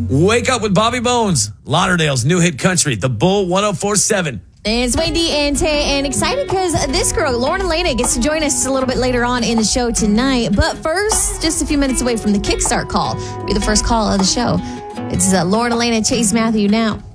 Wake Up with Bobby Bones, Lauderdale's new hit country, The Bull 104.7. It's Wendy and Tay, and excited because this girl, Lauren Elena, gets to join us a little bit later on in the show tonight. But first, just a few minutes away from the Kickstart call. Be the first call of the show. It's Lauren Elena, Chase Matthew now.